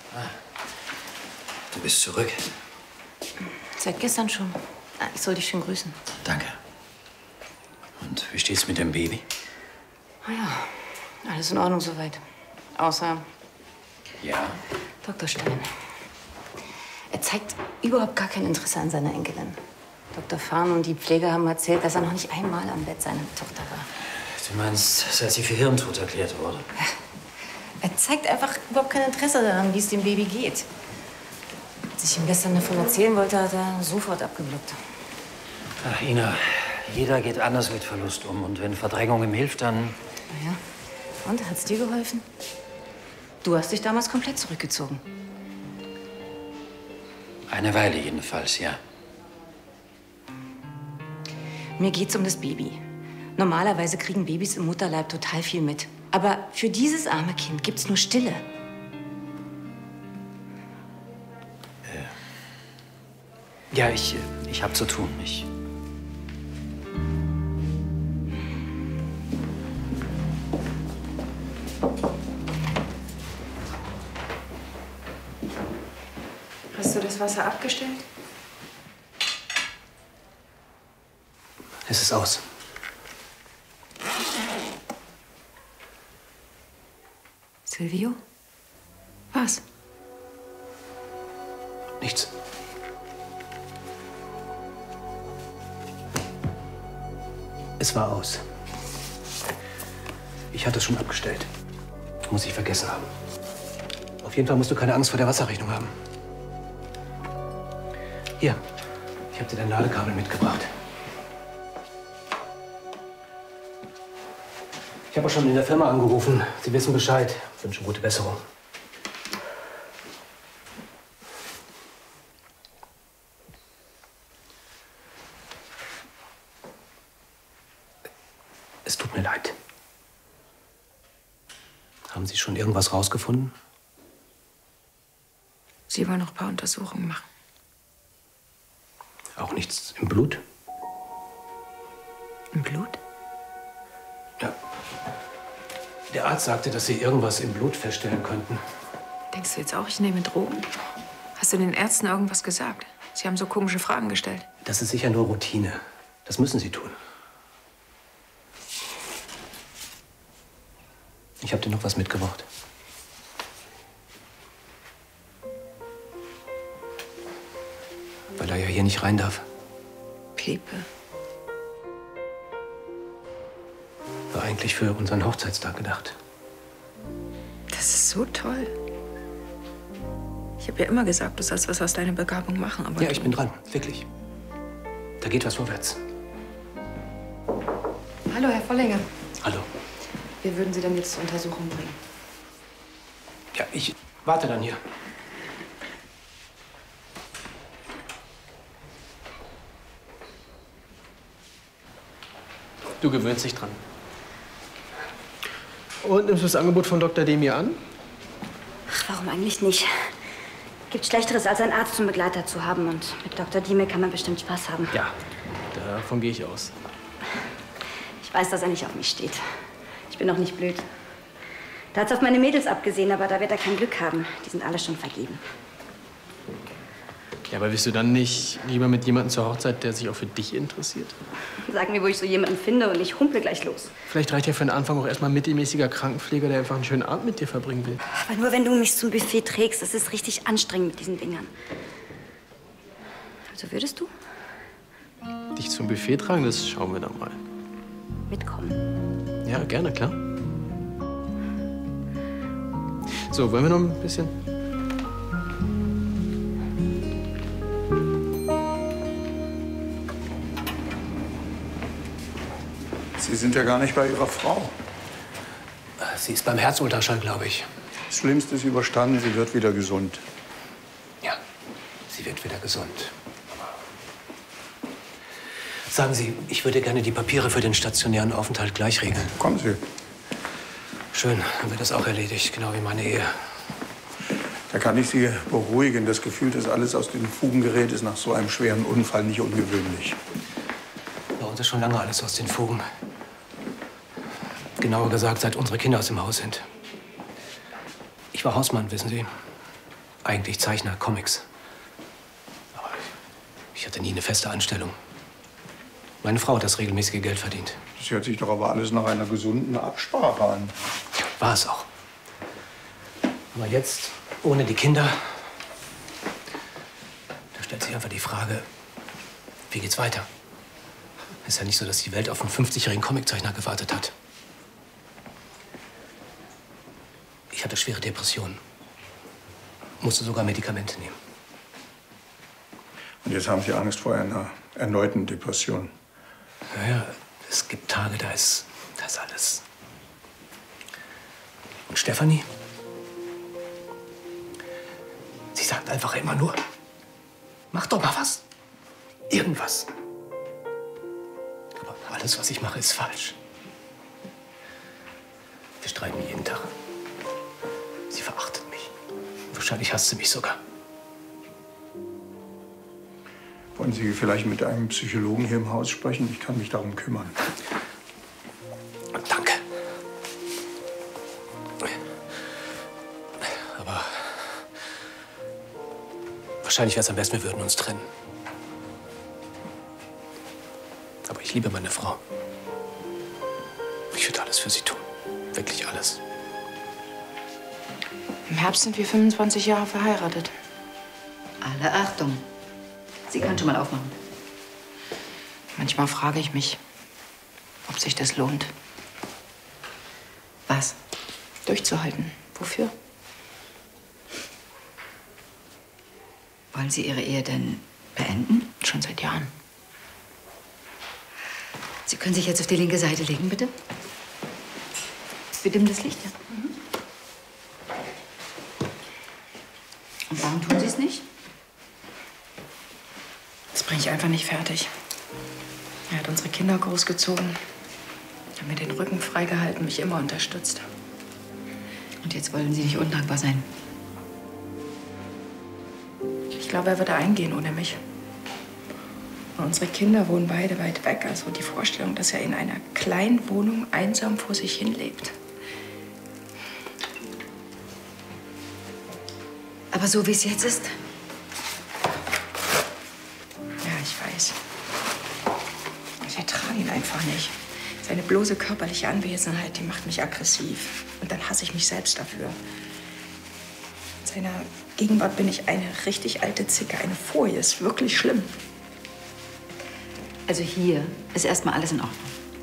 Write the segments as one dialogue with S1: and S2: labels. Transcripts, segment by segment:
S1: Du bist zurück.
S2: Seit gestern schon. Ich soll dich schön grüßen.
S1: Danke. Und wie steht's mit dem Baby?
S2: Na ja, alles in Ordnung soweit. Außer
S1: Ja.
S2: Dr. Stein. Er zeigt überhaupt gar kein Interesse an seiner Enkelin. Dr. Farn und die Pfleger haben erzählt, dass er noch nicht einmal am Bett seiner Tochter war.
S1: Du meinst, seit sie für Hirntod erklärt wurde?
S2: Ja. Er zeigt einfach überhaupt kein Interesse daran, wie es dem Baby geht. Als ich ihm gestern davon erzählen wollte, hat er sofort abgeblockt.
S1: Ach, Ina, jeder geht anders mit Verlust um. Und wenn Verdrängung ihm hilft, dann...
S2: Na ja. Und, hat's dir geholfen? Du hast dich damals komplett zurückgezogen.
S1: Eine Weile jedenfalls, ja.
S2: Mir geht's um das Baby. Normalerweise kriegen Babys im Mutterleib total viel mit. Aber für dieses arme Kind gibt's nur Stille.
S1: Ja, ich hab zu tun.
S2: Hast du das Wasser abgestellt?
S1: Es ist aus.
S2: Silvio? Was?
S1: Nichts. Es war aus. Ich hatte es schon abgestellt. Muss ich vergessen haben. Auf jeden Fall musst du keine Angst vor der Wasserrechnung haben. Hier, ich habe dir dein Ladekabel mitgebracht. Ich habe auch schon in der Firma angerufen. Sie wissen Bescheid. Wünsche gute Besserung. Es tut mir leid. Haben Sie schon irgendwas rausgefunden?
S3: Sie wollen noch ein paar Untersuchungen machen.
S1: Auch nichts im Blut?
S3: Im Blut?
S1: Ja. Der Arzt sagte, dass Sie irgendwas im Blut feststellen könnten.
S3: Denkst du jetzt auch, ich nehme Drogen? Hast du den Ärzten irgendwas gesagt? Sie haben so komische Fragen gestellt.
S1: Das ist sicher nur Routine. Das müssen Sie tun. Ich habe dir noch was mitgebracht. Weil er ja hier nicht rein darf.
S3: Pepe.
S1: War eigentlich für unseren Hochzeitstag gedacht.
S3: Das ist so toll. Ich habe ja immer gesagt, du sollst was aus deiner Begabung machen, aber
S1: Ja, ich bin dran. Wirklich. Da geht was vorwärts.
S2: Hallo, Herr Vollinger.
S1: Hallo.
S2: Wir würden Sie dann jetzt zur Untersuchung bringen.
S1: Ja, ich warte dann hier.
S4: Du gewöhnst dich dran. Und nimmst du das Angebot von Dr. Demir an?
S5: Ach, warum eigentlich nicht? Gibt Schlechteres, als einen Arzt zum Begleiter zu haben. Und mit Dr. Demir kann man bestimmt Spaß haben.
S4: Ja, davon gehe ich aus.
S5: Ich weiß, dass er nicht auf mich steht. Ich bin doch nicht blöd. Da hat's auf meine Mädels abgesehen, aber da wird er kein Glück haben. Die sind alle schon vergeben.
S4: Ja, aber willst du dann nicht lieber mit jemandem zur Hochzeit, der sich auch für dich interessiert?
S5: Sag mir, wo ich so jemanden finde und ich humpel gleich los.
S4: Vielleicht reicht ja für den Anfang auch erstmal mittelmäßiger Krankenpfleger, der einfach einen schönen Abend mit dir verbringen will.
S5: Aber nur, wenn du mich zum Buffet trägst. Das ist richtig anstrengend mit diesen Dingern. Also würdest du
S4: Dich zum Buffet tragen, das schauen wir dann mal.
S5: mitkommen?
S4: Ja, gerne, klar. So, wollen wir noch ein bisschen?
S6: Sie sind ja gar nicht bei Ihrer Frau.
S1: Sie ist beim Herzultraschall, glaube ich.
S6: Das Schlimmste ist überstanden, sie wird wieder gesund.
S1: Ja, sie wird wieder gesund. Sagen Sie, ich würde gerne die Papiere für den stationären Aufenthalt gleich regeln.
S6: Kommen Sie.
S1: Schön, dann wird das auch erledigt, genau wie meine Ehe.
S6: Da kann ich Sie beruhigen. Das Gefühl, dass alles aus den Fugen gerät, ist nach so einem schweren Unfall nicht ungewöhnlich.
S1: Bei uns ist schon lange alles aus den Fugen. Genauer gesagt, seit unsere Kinder aus dem Haus sind. Ich war Hausmann, wissen Sie. eigentlich Zeichner, Comics. Aber ich hatte nie eine feste Anstellung. Meine Frau hat das regelmäßige Geld verdient.
S6: Das hört sich doch aber alles nach einer gesunden Absprache an.
S1: War es auch. Aber jetzt, ohne die Kinder, da stellt sich einfach die Frage, wie geht's weiter? Ist ja nicht so, dass die Welt auf einen 50-jährigen Comiczeichner gewartet hat. Ich hatte schwere Depressionen. Musste sogar Medikamente nehmen.
S6: Und jetzt haben Sie Angst vor einer erneuten Depression.
S1: Naja, es gibt Tage, da ist alles. Und Stefanie? Sie sagt einfach immer nur, mach doch mal was. Irgendwas. Aber alles, was ich mache, ist falsch. Wir streiten jeden Tag. Sie verachtet mich. Wahrscheinlich hasst sie mich sogar.
S6: Wollen Sie vielleicht mit einem Psychologen hier im Haus sprechen? Ich kann mich darum kümmern.
S1: Danke. Aber wahrscheinlich wäre es am besten, wir würden uns trennen. Aber ich liebe meine Frau. Ich würde alles für sie tun. Wirklich alles.
S3: Im Herbst sind wir 25 Jahre verheiratet.
S2: Alle Achtung. Sie kann schon mal aufmachen.
S3: Manchmal frage ich mich, ob sich das lohnt.
S2: Was?
S3: Durchzuhalten. Wofür?
S2: Wollen Sie Ihre Ehe denn beenden?
S3: Schon seit Jahren.
S2: Sie können sich jetzt auf die linke Seite legen, bitte. Wir dimmen das Licht, ja. Und warum tun Sie es nicht?
S3: Das bringe ich einfach nicht fertig. Er hat unsere Kinder großgezogen, hat mir den Rücken freigehalten, mich immer unterstützt.
S2: Und jetzt wollen Sie nicht undankbar sein.
S3: Ich glaube, er würde eingehen ohne mich. Und unsere Kinder wohnen beide weit weg. Also die Vorstellung, dass er in einer kleinen Wohnung einsam vor sich hin lebt.
S2: Aber so wie es jetzt ist?
S3: Ja, ich weiß. Ich ertrage ihn einfach nicht. Seine bloße körperliche Anwesenheit, die macht mich aggressiv. Und dann hasse ich mich selbst dafür. In seiner Gegenwart bin ich eine richtig alte Zicke, eine Folie. Ist wirklich schlimm.
S2: Also hier ist erstmal alles in Ordnung.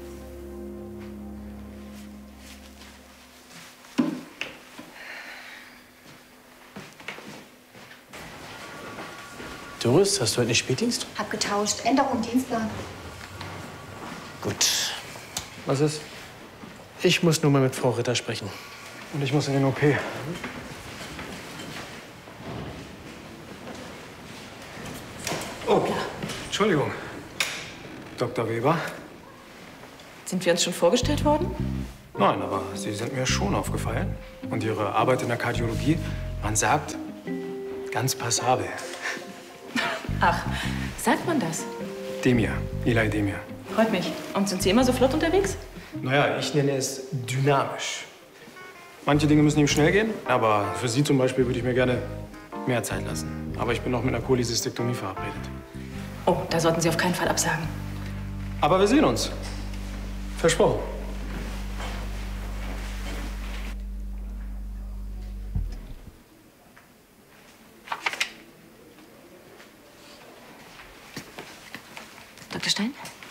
S4: Doris, hast du heute nicht Spätdienst?
S5: Hab getauscht. Änderung im Dienstplan.
S4: Gut. Was ist? Ich muss nur mal mit Frau Ritter sprechen.
S7: Und ich muss in den OP. Oh, Entschuldigung. Dr. Weber?
S3: Sind wir uns schon vorgestellt worden?
S7: Nein, aber Sie sind mir schon aufgefallen. Und Ihre Arbeit in der Kardiologie, man sagt, ganz passabel.
S3: Ach, sagt man das?
S7: Demir, Eli Demir.
S3: Freut mich. Und sind Sie immer so flott unterwegs?
S7: Naja, ich nenne es dynamisch. Manche Dinge müssen ihm schnell gehen, aber für Sie zum Beispiel würde ich mir gerne mehr Zeit lassen. Aber ich bin noch mit einer Cholecystektomie verabredet.
S3: Oh, da sollten Sie auf keinen Fall absagen.
S7: Aber wir sehen uns. Versprochen.
S2: Dr. Stein?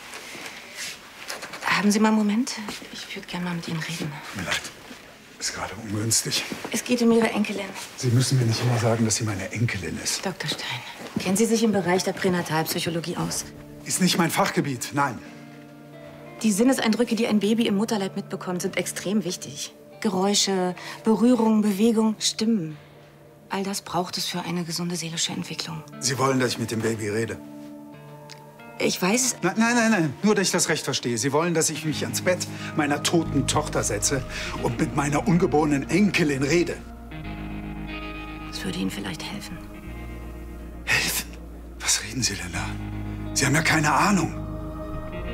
S2: Haben Sie mal einen Moment? Ich würde gerne mal mit Ihnen reden.
S6: Tut mir leid. Ist gerade ungünstig.
S2: Es geht um Ihre Enkelin.
S6: Sie müssen mir nicht immer sagen, dass sie meine Enkelin ist.
S2: Dr. Stein, kennen Sie sich im Bereich der Pränatalpsychologie aus?
S6: Ist nicht mein Fachgebiet, nein.
S2: Die Sinneseindrücke, die ein Baby im Mutterleib mitbekommt, sind extrem wichtig. Geräusche, Berührung, Bewegung, Stimmen. All das braucht es für eine gesunde seelische Entwicklung.
S6: Sie wollen, dass ich mit dem Baby rede?
S2: Ich weiß es.
S6: Nein. Nur, dass ich das recht verstehe. Sie wollen, dass ich mich ans Bett meiner toten Tochter setze und mit meiner ungeborenen Enkelin rede.
S2: Das würde Ihnen vielleicht helfen.
S6: Helfen? Was reden Sie denn da? Sie haben ja keine Ahnung.